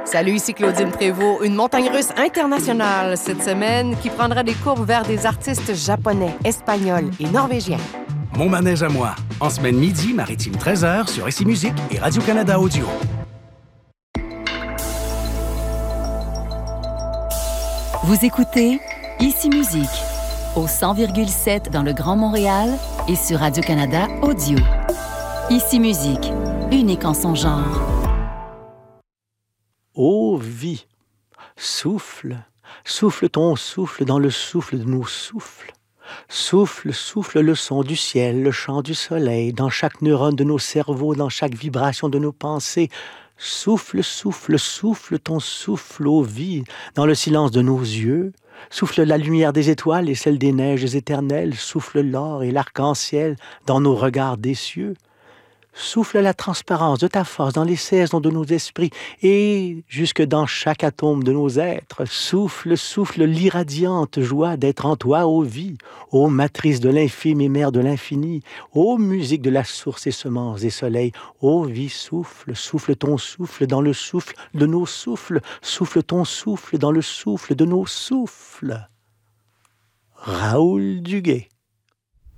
Salut, ici Claudine Prévost, une montagne russe internationale cette semaine qui prendra des courbes vers des artistes japonais, espagnols et norvégiens. Mon manège à moi, en semaine midi, maritime 13h sur ICI Musique et Radio-Canada Audio. Vous écoutez ICI Musique au 100,7 dans le Grand Montréal et sur Radio-Canada Audio. ICI Musique, unique en son genre. Ô vie, souffle, souffle ton souffle dans le souffle de nos souffles. Souffle, souffle le son du ciel, le chant du soleil, dans chaque neurone de nos cerveaux, dans chaque vibration de nos pensées. Souffle, souffle, souffle ton souffle, ô vie, dans le silence de nos yeux. Souffle la lumière des étoiles et celle des neiges éternelles. Souffle l'or et l'arc-en-ciel dans nos regards des cieux. Souffle la transparence de ta force dans les saisons de nos esprits et jusque dans chaque atome de nos êtres. Souffle, souffle l'irradiante joie d'être en toi, ô vie, ô matrice de l'infime et mère de l'infini, ô musique de la source et semence et soleil, ô vie, souffle, souffle ton souffle dans le souffle de nos souffles, souffle ton souffle dans le souffle de nos souffles. Raoul Duguay.